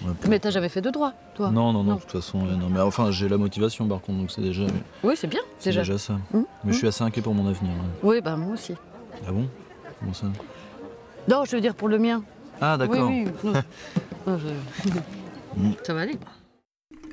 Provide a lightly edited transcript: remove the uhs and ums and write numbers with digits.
Mais t'as jamais fait de droit, toi? Non, de toute façon, non. Mais enfin, j'ai la motivation par contre, donc c'est déjà C'est bien, c'est déjà ça. Mmh. Mais je suis assez inquiet pour mon avenir. Oui, bah moi aussi. Ah bon? Comment ça? Non, je veux dire pour le mien. Ah d'accord. Oui. Non, ça va aller.